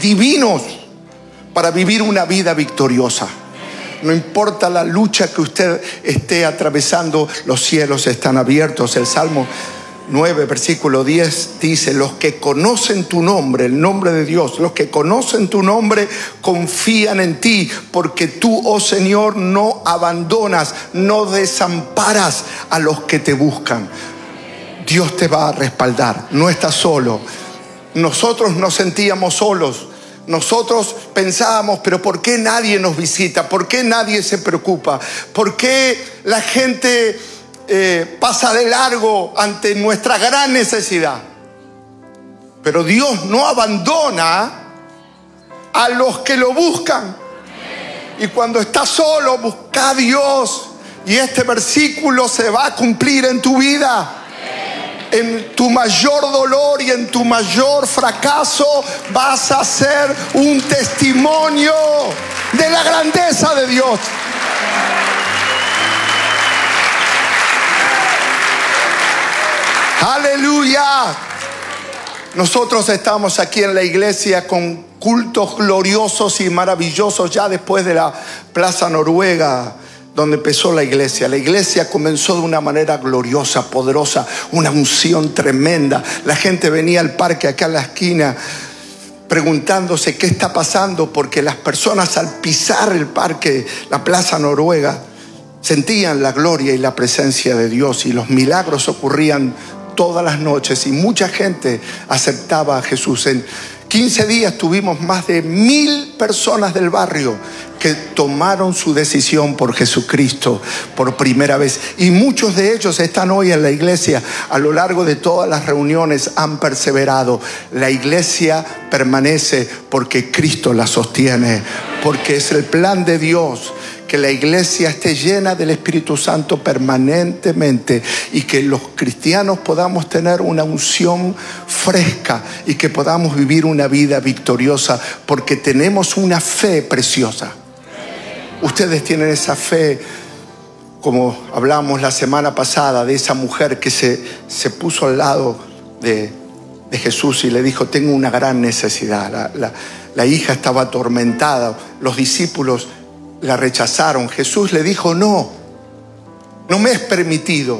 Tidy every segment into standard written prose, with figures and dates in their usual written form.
divinos para vivir una vida victoriosa. No importa la lucha que usted esté atravesando, los cielos están abiertos. El Salmo 9, versículo 10 dice: los que conocen tu nombre, el nombre de Dios, los que conocen tu nombre confían en ti, porque tú, oh Señor, no abandonas, no desamparas a los que te buscan. Dios te va a respaldar, no estás solo. Nosotros nos sentíamos solos. Nosotros pensábamos, pero ¿por qué nadie nos visita? ¿Por qué nadie se preocupa? ¿Por qué la gente pasa de largo ante nuestra gran necesidad? Pero Dios no abandona a los que lo buscan. Y cuando estás solo, busca a Dios. Y este versículo se va a cumplir en tu vida. En tu mayor dolor y en tu mayor fracaso vas a ser un testimonio de la grandeza de Dios. Aleluya. Nosotros estamos aquí en la iglesia con cultos gloriosos y maravillosos ya después de la Plaza Noruega, donde empezó la iglesia. La iglesia comenzó de una manera gloriosa, poderosa, una unción tremenda. La gente venía al parque acá en la esquina preguntándose qué está pasando, porque las personas al pisar el parque, la Plaza Noruega, sentían la gloria y la presencia de Dios, y los milagros ocurrían todas las noches y mucha gente aceptaba a Jesús. En 15 días tuvimos más de 1,000 personas del barrio que tomaron su decisión por Jesucristo por primera vez. Y muchos de ellos están hoy en la iglesia. A lo largo de todas las reuniones han perseverado. La iglesia permanece porque Cristo la sostiene, porque es el plan de Dios que la iglesia esté llena del Espíritu Santo permanentemente, y que los cristianos podamos tener una unción fresca y que podamos vivir una vida victoriosa, porque tenemos una fe preciosa. Ustedes tienen esa fe, como hablamos la semana pasada, de esa mujer que se puso al lado de Jesús y le dijo: tengo una gran necesidad. La hija estaba atormentada, los discípulos la rechazaron. Jesús le dijo: no me es permitido,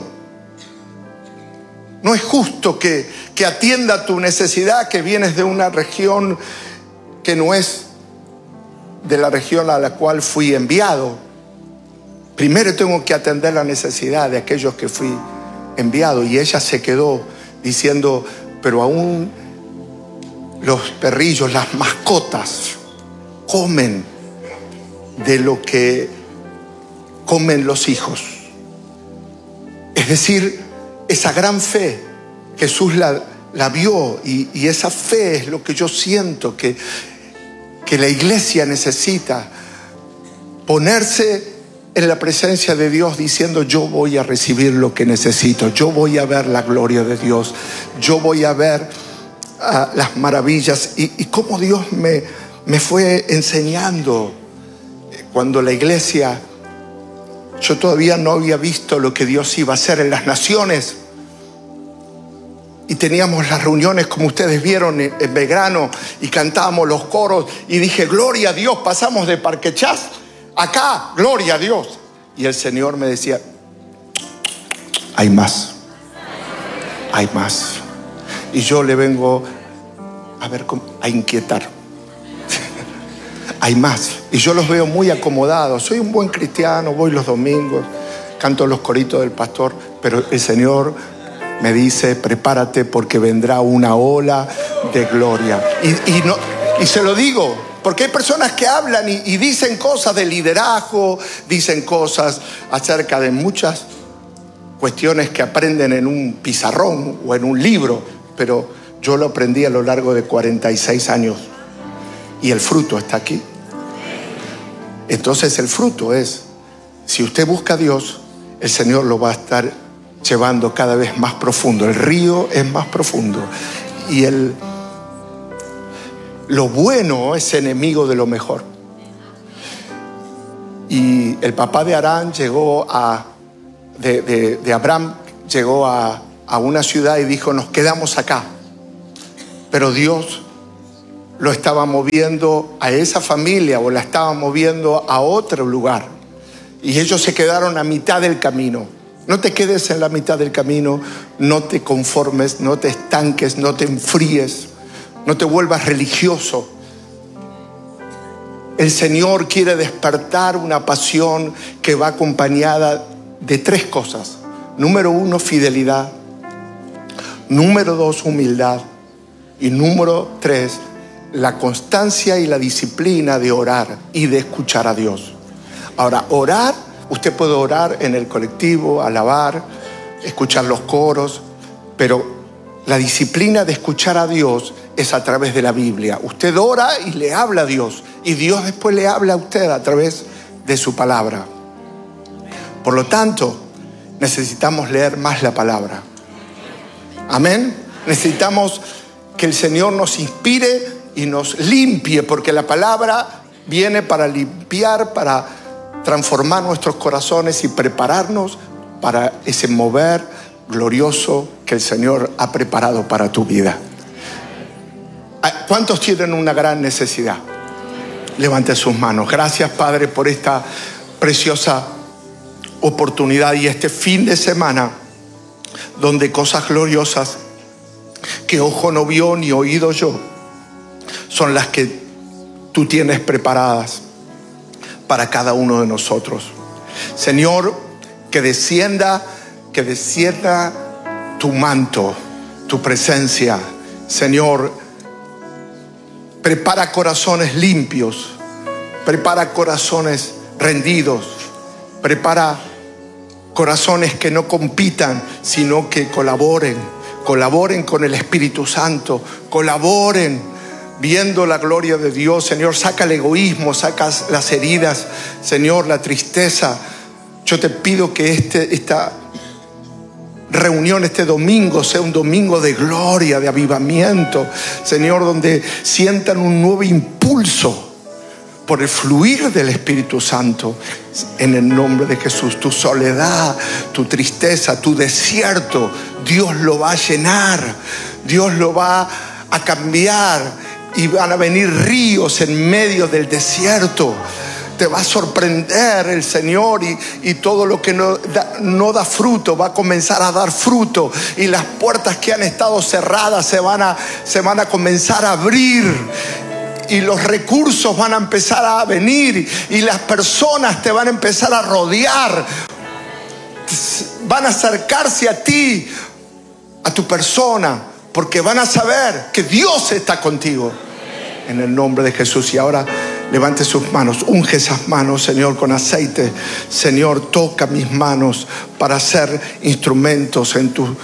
no es justo que atienda tu necesidad, que vienes de una región que no es de la región a la cual fui enviado. Primero tengo que atender la necesidad de aquellos que fui enviado. Y ella se quedó diciendo: pero aún los perrillos, las mascotas, comen de lo que comen los hijos. Es decir, esa gran fe, Jesús la vio, y esa fe es lo que yo siento que la iglesia necesita: ponerse en la presencia de Dios diciendo: yo voy a recibir lo que necesito, yo voy a ver la gloria de Dios, yo voy a ver las maravillas, y cómo Dios me fue enseñando. Cuando la iglesia, yo todavía no había visto lo que Dios iba a hacer en las naciones, y teníamos las reuniones como ustedes vieron en Belgrano, y cantábamos los coros, y dije: gloria a Dios, pasamos de Parque Chas acá, gloria a Dios. Y el Señor me decía: hay más, hay más. Y yo le vengo a inquietar. Hay más. Y yo los veo muy acomodados. Soy un buen cristiano, voy los domingos, canto los coritos del pastor, pero el Señor me dice: prepárate, porque vendrá una ola de gloria. Y se lo digo, porque hay personas que hablan y dicen cosas de liderazgo, dicen cosas acerca de muchas cuestiones que aprenden en un pizarrón o en un libro, pero yo lo aprendí a lo largo de 46 años, y el fruto está aquí. Entonces el fruto es, si usted busca a Dios, el Señor lo va a estar llevando cada vez más profundo. El río es más profundo, y lo bueno es enemigo de lo mejor. Y el papá de Abraham llegó Abraham llegó a una ciudad y dijo: nos quedamos acá. Pero Dios lo estaba moviendo a esa familia o la estaba moviendo a otro lugar. Y ellos se quedaron a mitad del camino. No te quedes en la mitad del camino, no te conformes, no te estanques, no te enfríes, no te vuelvas religioso. El Señor quiere despertar una pasión que va acompañada de 3 cosas. Número 1, fidelidad. Número 2, humildad. Y número 3, la constancia y la disciplina de orar y de escuchar a Dios. Ahora, orar, usted puede orar en el colectivo, alabar, escuchar los coros, pero la disciplina de escuchar a Dios es a través de la Biblia. Usted ora y le habla a Dios, y Dios después le habla a usted a través de su palabra. Por lo tanto, necesitamos leer más la palabra. Amén. Necesitamos que el Señor nos inspire y nos limpie, porque la palabra viene para limpiar, para transformar nuestros corazones y prepararnos para ese mover glorioso que el Señor ha preparado para tu vida. ¿Cuántos tienen una gran necesidad? Levante sus manos. Gracias, Padre, por esta preciosa oportunidad y este fin de semana donde cosas gloriosas que ojo no vio ni oído yo son las que tú tienes preparadas para cada uno de nosotros. Señor, que descienda tu manto, tu presencia. Señor, prepara corazones limpios, prepara corazones rendidos, prepara corazones que no compitan, sino que colaboren con el Espíritu Santo, colaboren viendo la gloria de Dios. Señor, saca el egoísmo, saca las heridas, Señor, la tristeza. Yo te pido que esta reunión, este domingo, sea un domingo de gloria, de avivamiento, Señor, donde sientan un nuevo impulso por el fluir del Espíritu Santo, en el nombre de Jesús. Tu soledad, tu tristeza, tu desierto, Dios lo va a llenar, Dios lo va a cambiar, y van a venir ríos en medio del desierto. Te va a sorprender el Señor, y todo lo que no da fruto va a comenzar a dar fruto, y las puertas que han estado cerradas se van a comenzar a abrir, y los recursos van a empezar a venir, y las personas te van a empezar a rodear, van a acercarse a ti, a tu persona, porque van a saber que Dios está contigo, en el nombre de Jesús. Y ahora levante sus manos, unge esas manos, Señor, con aceite. Señor, toca mis manos para ser instrumentos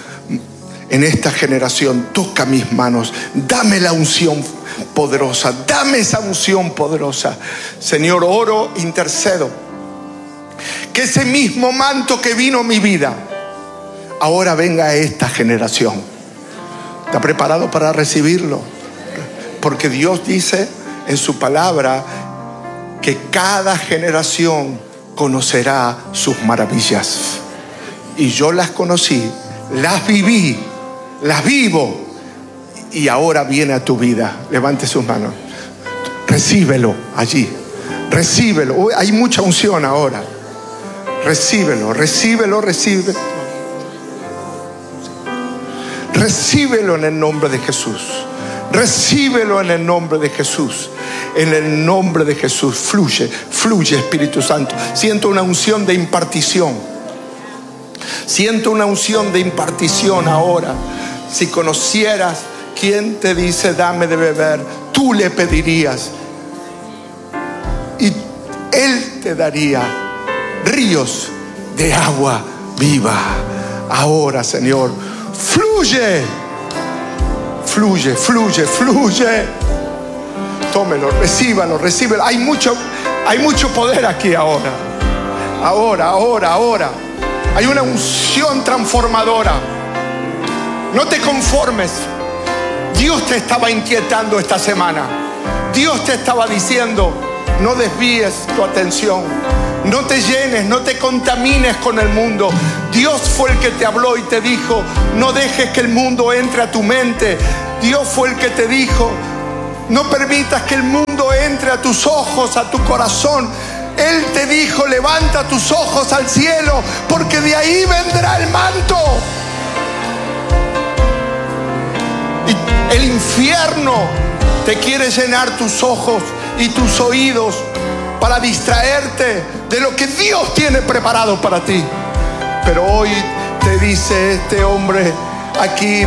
en esta generación. Toca mis manos, dame la unción poderosa, dame esa unción poderosa. Señor, oro, intercedo, que ese mismo manto que vino a mi vida ahora venga a esta generación. ¿Está preparado para recibirlo? Porque Dios dice en su palabra que cada generación conocerá sus maravillas. Y yo las conocí, las viví, las vivo, y ahora viene a tu vida. Levante sus manos. Recíbelo allí. Recíbelo. Hay mucha unción ahora. Recíbelo, recíbelo, recíbelo. Recíbelo en el nombre de Jesús. Recíbelo en el nombre de Jesús. En el nombre de Jesús. Fluye, fluye, Espíritu Santo. Siento una unción de impartición. Siento una unción de impartición ahora. Si conocieras quién te dice dame de beber, tú le pedirías y Él te daría ríos de agua viva. Ahora, Señor, fluye, fluye, fluye, fluye. Tómelo, recíbalo, recíbelo. Hay mucho poder aquí ahora. Ahora. Hay una unción transformadora. No te conformes. Dios te estaba inquietando esta semana. Dios te estaba diciendo, no desvíes tu atención, no te llenes, no te contamines con el mundo. Dios fue el que te habló y te dijo, no dejes que el mundo entre a tu mente. Dios fue el que te dijo, No permitas que el mundo entre a tus ojos, a tu corazón. Él te dijo: levanta tus ojos al cielo, porque de ahí vendrá el manto. Y el infierno te quiere llenar tus ojos y tus oídos para distraerte de lo que Dios tiene preparado para ti. Pero hoy te dice este hombre aquí: